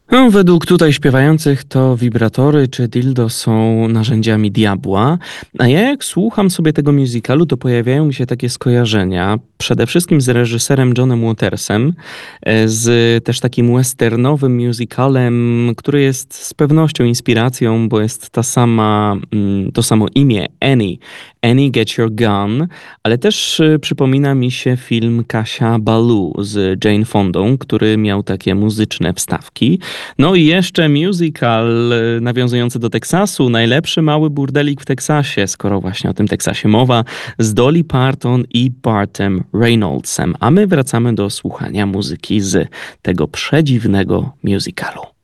No, według tutaj śpiewających to wibratory czy dildo są narzędziami diabła, a ja jak słucham sobie tego musicalu, to pojawiają mi się takie skojarzenia, przede wszystkim z reżyserem Johnem Watersem, z też takim westernowym musicalem, który jest z pewnością inspiracją, bo jest to samo imię, Annie. Annie Get Your Gun, ale też przypomina mi się film Kasia Balu z Jane Fondą, który miał takie muzyczne wstawki. No i jeszcze musical nawiązujący do Teksasu, najlepszy mały burdelik w Teksasie, skoro właśnie o tym Teksasie mowa, z Dolly Parton i Bartem Reynoldsem. A my wracamy do słuchania muzyki z tego przedziwnego musicalu.